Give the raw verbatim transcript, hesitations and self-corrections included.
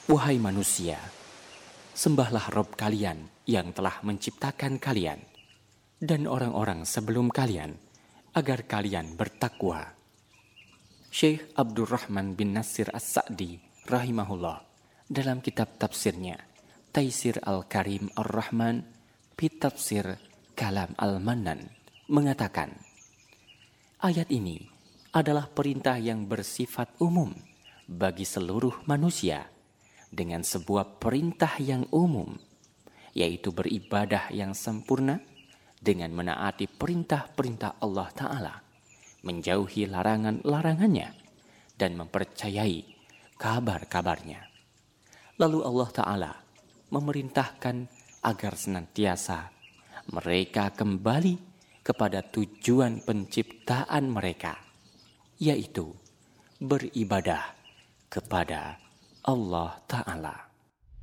Wahai manusia, sembahlah Rabb kalian yang telah menciptakan kalian dan orang-orang sebelum kalian, agar kalian bertakwa. Syekh Abdurrahman bin Nasir As-Sa'di rahimahullah dalam kitab tafsirnya Taisir Al-Karim Ar-Rahman fi Tafsir Kalam Al-Mannan mengatakan, ayat ini adalah perintah yang bersifat umum bagi seluruh manusia dengan sebuah perintah yang umum, yaitu beribadah yang sempurna dengan menaati perintah-perintah Allah Ta'ala, menjauhi larangan-larangannya, dan mempercayai kabar-kabarnya. Lalu Allah Ta'ala memerintahkan agar senantiasa mereka kembali kepada tujuan penciptaan mereka, yaitu beribadah kepada Allah Ta'ala.